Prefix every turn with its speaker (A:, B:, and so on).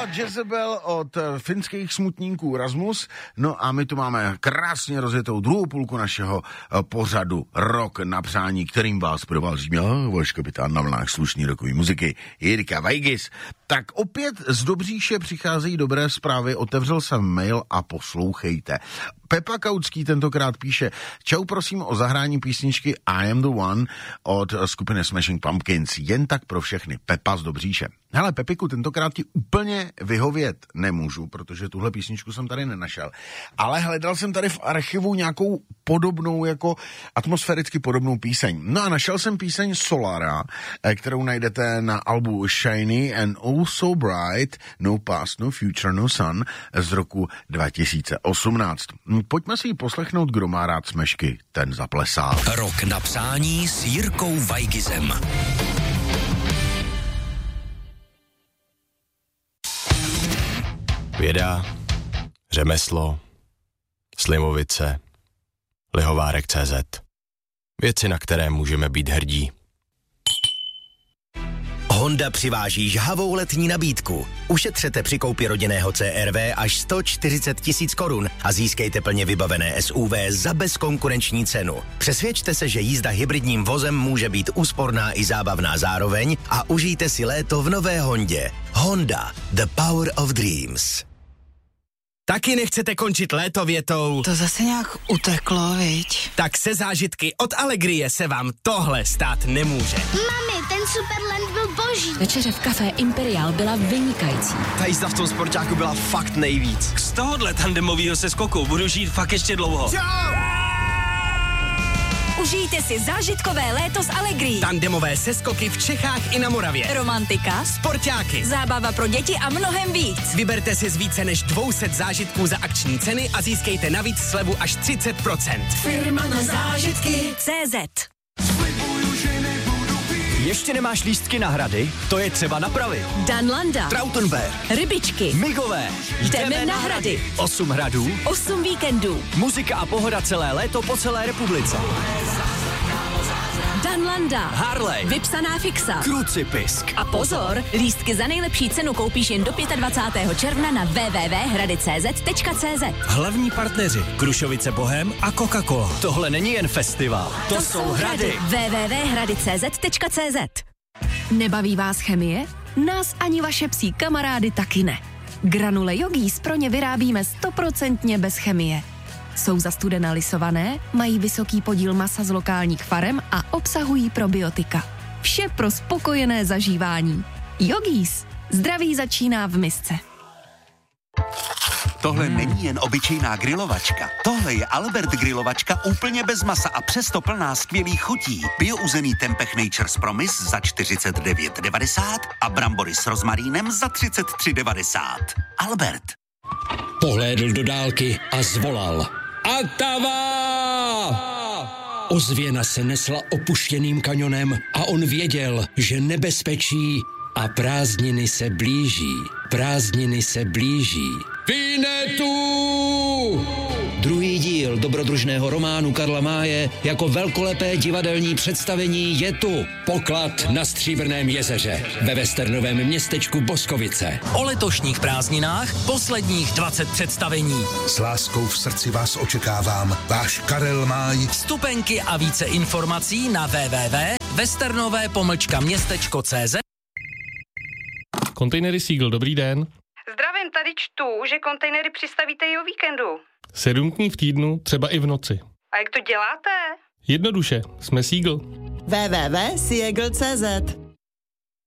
A: Jezebel od finských smutníků Rasmus. No a my tu máme krásně rozjetou druhou půlku našeho pořadu Rock na přání, kterým vás provázím já, váš kapitán na vlnách slušný rokový muziky Jirka Vajgis. Tak opět z Dobříše přicházejí dobré zprávy, otevřel jsem mail a poslouchejte. Pepa Kautský tentokrát píše: čau, prosím o zahrání písničky I Am The One od skupiny Smashing Pumpkins. Jen tak pro všechny. Pepa z Dobříše. Hele, Pepiku, tentokrát ti úplně vyhovět nemůžu, protože tuhle písničku jsem tady nenašel. Ale hledal jsem tady v archivu nějakou podobnou, jako atmosféricky podobnou píseň. No a našel jsem píseň Solara, kterou najdete na albu Shiny and Oh So Bright, No Past, No Future, No Sun z roku 2018. Pojďme si ji poslechnout, kdo má rád smešky, ten zaplesá.
B: Rock na přání s Jirkou Vajgizem.
C: Věda, řemeslo, Slimovice, Lihovárek.cz. Věci, na které můžeme být hrdí.
B: Honda přiváží žhavou letní nabídku. Ušetřete při koupi rodinného CR-V až 140 000 korun a získejte plně vybavené SUV za bezkonkurenční cenu. Přesvědčte se, že jízda hybridním vozem může být úsporná i zábavná zároveň a užijte si léto v nové Hondě. Honda, the power of dreams.
D: Taky nechcete končit léto větou?
E: To zase nějak uteklo, viď?
D: Tak se zážitky od Allegrie se vám tohle stát nemůže.
F: Mami, ten Superland byl boží.
G: Večeře v kafé Imperial byla vynikající.
H: Ta jízda v tom sportáku byla fakt nejvíc.
I: Z tohohle tandemovýho seskoku budu žít fakt ještě dlouho.
G: Užijte si zážitkové léto s Allegrií.
D: Tandemové seskoky v Čechách i na Moravě.
G: Romantika,
D: Sportáky,
G: zábava pro děti a mnohem víc.
D: Vyberte si z více než 200 zážitků za akční ceny a získejte navíc slevu až 30%.
G: Firma na zážitky CZ.
H: Ještě nemáš lístky na hrady? To je třeba napravit.
G: Danlanda,
H: Trautenberg,
G: Rybičky,
H: Migové.
G: jdeme na hrady.
H: 8 hradů,
G: 8 víkendů.
H: muzika a pohoda celé léto po celé republice.
G: Danlanda,
H: Harley,
G: vypsaná fixa.
H: Krucipisk.
G: A pozor, lístky za nejlepší cenu koupíš jen do 25. června na www.hradicz.cz.
I: Hlavní partneři Krušovice Bohem a Coca-Cola.
H: Tohle není jen festival, to jsou hrady.
G: www.hradicz.cz. Nebaví vás chemie? Nás ani vaše psí kamarády taky ne. Granule Yogis pro ně vyrábíme 100% bez chemie. Jsou zastudena lisované, mají vysoký podíl masa z lokálních farem a obsahují probiotika. Vše pro spokojené zažívání. Yogis. Zdraví začíná v misce.
J: Tohle není jen obyčejná grilovačka. Tohle je Albert grilovačka úplně bez masa a přesto plná skvělých chutí. Biouzený Tempeh Nature's Promise za 49,90 a brambory s rozmarínem za 33,90. Albert.
K: Pohlédl do dálky a zvolal. Atava! Ozvěna se nesla opuštěným kanionem a on věděl, že nebezpečí a prázdniny se blíží. Prázdniny se blíží. Vinetu! Druhý díl dobrodružného románu Karla Máje jako velkolepé divadelní představení je tu. Poklad na Stříbrném jezeře ve westernovém městečku Boskovice.
B: O letošních prázdninách posledních 20 představení.
L: S láskou v srdci vás očekávám. Váš Karel Máj.
B: Vstupenky a více informací na www.westernové-městečko.cz.
M: Kontejnery Seagull, dobrý den.
N: Zdravím, tady čtu, že kontejnery přistavíte i o víkendu.
M: 7 dní v týdnu, třeba i v noci.
N: A jak to děláte?
M: Jednoduše, jsme Seagull.
O: www.seagull.cz.